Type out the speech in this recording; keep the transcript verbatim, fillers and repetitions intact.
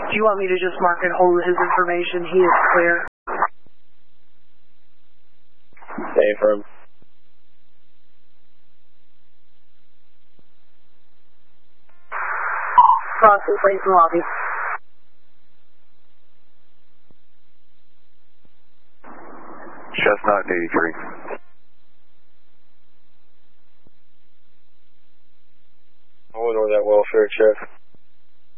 Do you want me to just mark and hold his information? He is clear. Stay firm. Crossing place in lobby. Chestnut eighty-three. I'll ignore that welfare check.